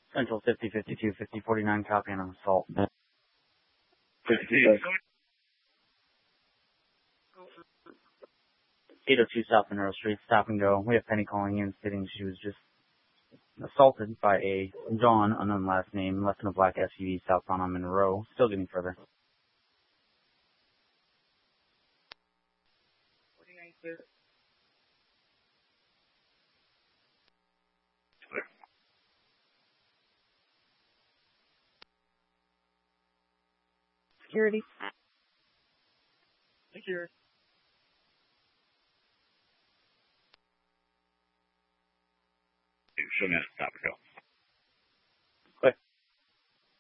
Central 5052, 5049, copy on assault. 802 South Monroe Street, stop and go. We have Penny calling in stating she was just assaulted by a Dawn, unknown last name, left in a black SUV southbound on Monroe. Still getting further. Security. Security. Show me how to stop and go.